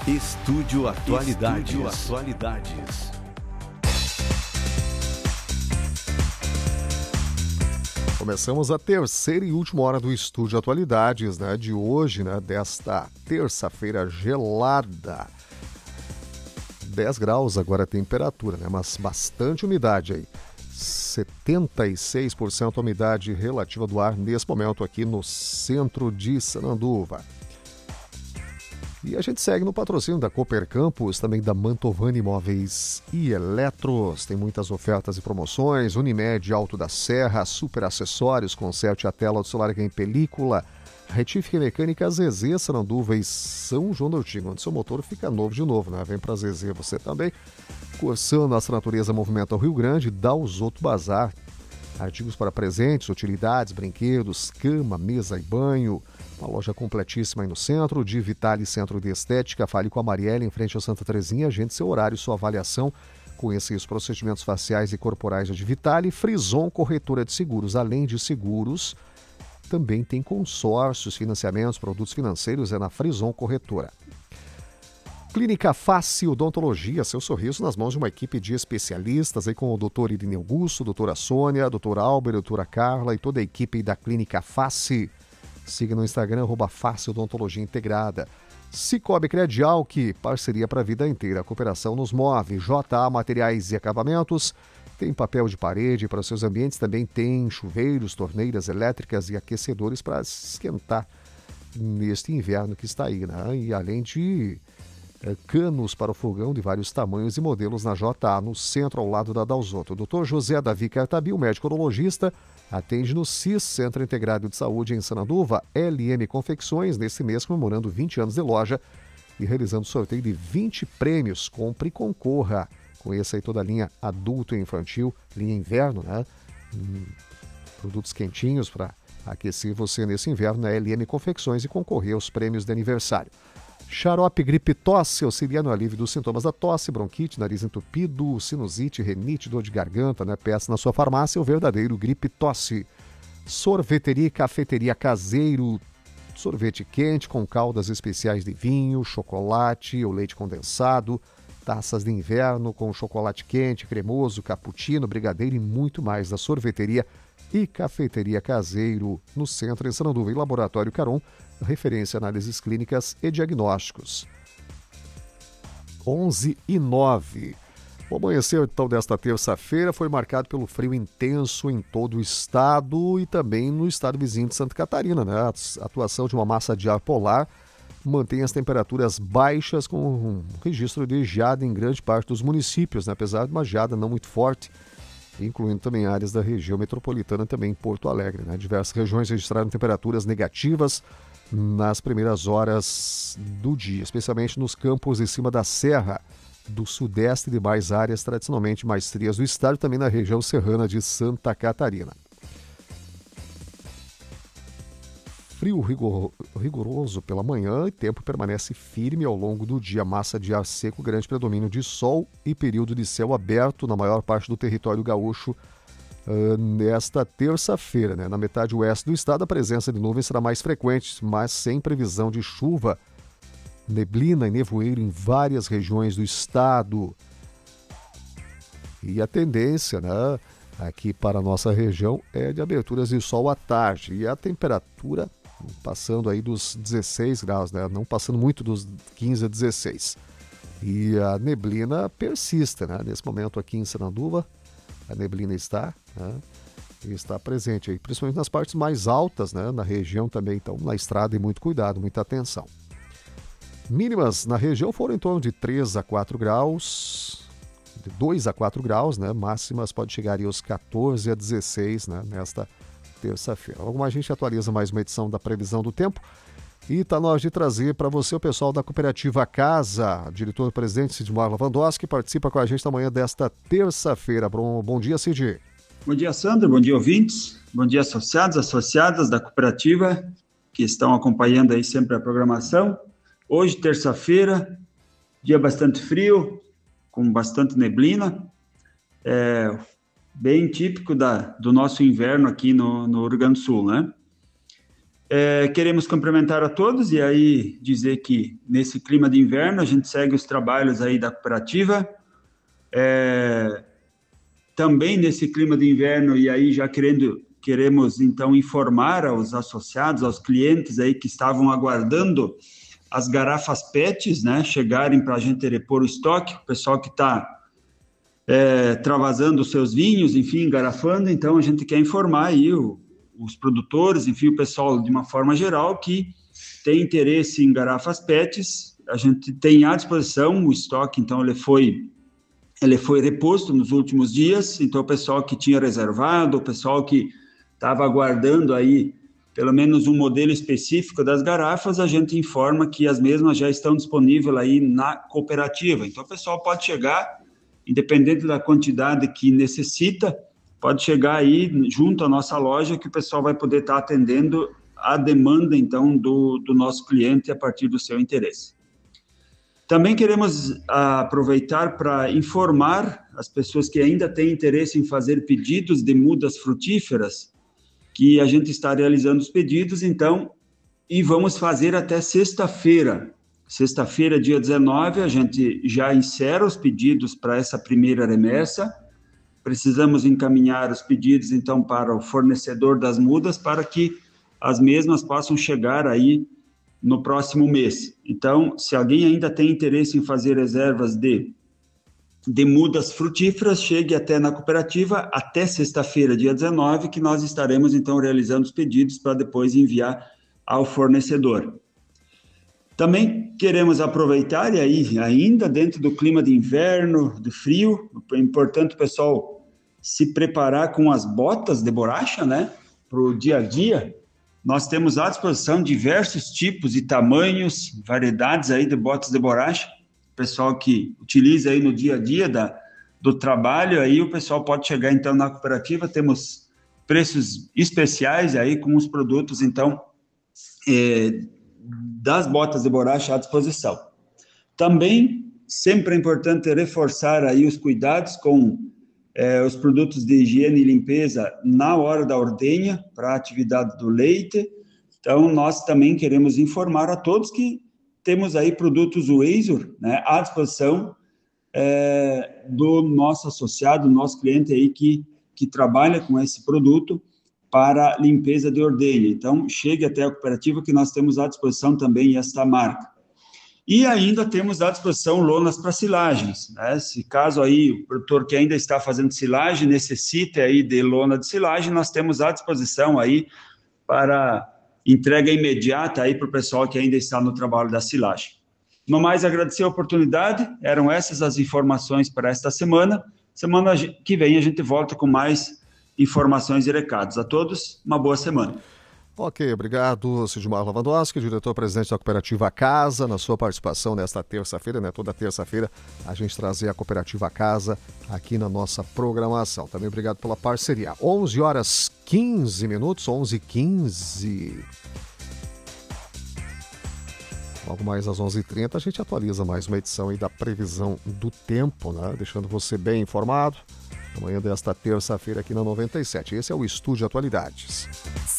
Estúdio Atualidades. Começamos a terceira e última hora do Estúdio Atualidades, né, de hoje, né, desta terça-feira gelada. 10 graus agora a temperatura, né, mas bastante umidade aí. 76% a umidade relativa do ar nesse momento aqui no centro de Sananduva. E a gente segue no patrocínio da Cooper Campus, também da Mantovani Imóveis e Eletros. Tem muitas ofertas e promoções. Unimed Alto da Serra, super acessórios, conserte a tela do celular em película. Retífica Mecânica Zezé, Sananduva e São João do Urtigo, onde seu motor fica novo de novo, né? Vem pra Zezé você também. Cursando Nossa Natureza Movimento ao Rio Grande, Dalzotto Bazar. Artigos para presentes, utilidades, brinquedos, cama, mesa e banho. Uma loja completíssima aí no centro, de Vitale Centro de Estética. Fale com a Marielle em frente ao Santa Terezinha. Agende seu horário, sua avaliação. Conheça os procedimentos faciais e corporais de Vitale. Frison Corretora de Seguros. Além de seguros, também tem consórcios, financiamentos, produtos financeiros. É na Frison Corretora. Clínica Face Odontologia, seu sorriso nas mãos de uma equipe de especialistas, aí com o Dr. Irineu Augusto, doutora Sônia, doutor Álvaro, doutora Carla e toda a equipe da Clínica Face. Siga no Instagram, @Face Odontologia Integrada. Cicobi Credial, que parceria para a vida inteira. A cooperação nos move. JA Materiais e Acabamentos. Tem papel de parede para seus ambientes. Também tem chuveiros, torneiras elétricas e aquecedores para esquentar neste inverno que está aí, né? E além de canos para o fogão de vários tamanhos e modelos na JA, no centro, ao lado da Dalzotto. O Dr. José Davi Cartabil, médico urologista, atende no CIS, Centro Integrado de Saúde em Sananduva. LM Confecções, nesse mês comemorando 20 anos de loja e realizando sorteio de 20 prêmios. Compre e concorra. Conheça aí toda a linha adulto e infantil, linha inverno, né? Produtos quentinhos para aquecer você nesse inverno na LM Confecções e concorrer aos prêmios de aniversário. Xarope Gripe Tosse, auxilia no alívio dos sintomas da tosse, bronquite, nariz entupido, sinusite, renite, dor de garganta, né? Peça na sua farmácia o verdadeiro Gripe Tosse. Sorveteria e Cafeteria Caseiro, sorvete quente com caldas especiais de vinho, chocolate ou leite condensado, taças de inverno com chocolate quente, cremoso, cappuccino, brigadeiro e muito mais da Sorveteria e Cafeteria Caseiro, no centro em Sananduva. E Laboratório Caron, referência em análises clínicas e diagnósticos. 11h09. O amanhecer então desta terça-feira foi marcado pelo frio intenso em todo o estado e também no estado vizinho de Santa Catarina, né? A atuação de uma massa de ar polar mantém as temperaturas baixas, com um registro de geada em grande parte dos municípios, né? Apesar de uma geada não muito forte, incluindo também áreas da região metropolitana, também em Porto Alegre, né? Diversas regiões registraram temperaturas negativas nas primeiras horas do dia, especialmente nos campos em cima da serra do sudeste e demais áreas tradicionalmente mais frias do estado, também na região serrana de Santa Catarina. Frio rigoroso pela manhã e tempo permanece firme ao longo do dia. Massa de ar seco, grande predomínio de sol e período de céu aberto na maior parte do território gaúcho nesta terça-feira, né? Na metade oeste do estado, a presença de nuvens será mais frequente, mas sem previsão de chuva, neblina e nevoeiro em várias regiões do estado. E a tendência, né, aqui para a nossa região é de aberturas de sol à tarde. E a temperatura passando aí dos 16 graus, né? Não passando muito dos 15 a 16. E a neblina persiste, né? Nesse momento aqui em Sananduva, a neblina está presente aí, principalmente nas partes mais altas, né? Na região também, então, na estrada, e muito cuidado, muita atenção. Mínimas na região foram em torno de 3 a 4 graus, de 2 a 4 graus, né? Máximas pode chegar aí aos 14 a 16, né? Nesta terça-feira. Logo mais a gente atualiza mais uma edição da Previsão do Tempo e está na hora de trazer para você o pessoal da Cooperativa Casa, diretor-presidente Sidmar Lavandowski, que participa com a gente na manhã desta terça-feira. Bom dia, Cid. Bom dia, Sandro. Bom dia, ouvintes. Bom dia, associados, associadas da cooperativa que estão acompanhando aí sempre a programação. Hoje, terça-feira, dia bastante frio, com bastante neblina. Bem típico do nosso inverno aqui no Rio Grande do Sul, né? Queremos cumprimentar a todos e aí dizer que nesse clima de inverno a gente segue os trabalhos aí da cooperativa. Também nesse clima de inverno e aí já queremos então informar aos associados, aos clientes aí que estavam aguardando as garrafas PETs, né, chegarem para a gente repor o estoque, o pessoal que está travasando os seus vinhos, enfim, engarrafando, então a gente quer informar aí os produtores, enfim, o pessoal de uma forma geral que tem interesse em garrafas PETs, a gente tem à disposição o estoque, então ele foi reposto nos últimos dias, então o pessoal que tinha reservado, o pessoal que estava aguardando aí pelo menos um modelo específico das garrafas, a gente informa que as mesmas já estão disponíveis aí na cooperativa. Então o pessoal pode chegar, independente da quantidade que necessita, pode chegar aí junto à nossa loja que o pessoal vai poder estar atendendo a demanda, então, do nosso cliente a partir do seu interesse. Também queremos aproveitar para informar as pessoas que ainda têm interesse em fazer pedidos de mudas frutíferas, que a gente está realizando os pedidos, então, e vamos fazer até sexta-feira. Sexta-feira, dia 19, a gente já encerra os pedidos para essa primeira remessa. Precisamos encaminhar os pedidos, então, para o fornecedor das mudas, para que as mesmas possam chegar aí no próximo mês. Então, se alguém ainda tem interesse em fazer reservas de mudas frutíferas, chegue até na cooperativa até sexta-feira, dia 19, que nós estaremos, então, realizando os pedidos para depois enviar ao fornecedor. Também queremos aproveitar, e aí, ainda dentro do clima de inverno, de frio, é importante o pessoal se preparar com as botas de borracha, né, para o dia a dia. Nós temos à disposição diversos tipos e tamanhos, variedades aí de botas de borracha. O pessoal que utiliza aí no dia a dia do trabalho, aí o pessoal pode chegar então na cooperativa, temos preços especiais aí com os produtos, então, das botas de borracha à disposição. Também, sempre é importante reforçar aí os cuidados com os produtos de higiene e limpeza na hora da ordenha, para a atividade do leite. Então, nós também queremos informar a todos que temos aí produtos Wazor, né, à disposição do nosso associado, nosso cliente aí que trabalha com esse produto para limpeza de ordenha. Então, chegue até a cooperativa que nós temos à disposição também esta marca. E ainda temos à disposição lonas para silagens, né? Se caso aí o produtor que ainda está fazendo silagem necessite aí de lona de silagem, nós temos à disposição aí para entrega imediata aí para o pessoal que ainda está no trabalho da silagem. No mais, agradecer a oportunidade, eram essas as informações para esta semana. Semana que vem a gente volta com mais informações e recados. A todos, uma boa semana. Ok, obrigado, Sidmar Lewandowski, diretor-presidente da Cooperativa Casa, na sua participação nesta terça-feira, né? Toda terça-feira a gente trazer a Cooperativa Casa aqui na nossa programação. Também obrigado pela parceria. 11h15, 11h15. Logo mais às 11h30 a gente atualiza mais uma edição aí da previsão do tempo, né? Deixando você bem informado. Amanhã desta terça-feira aqui na 97. Esse é o Estúdio Atualidades.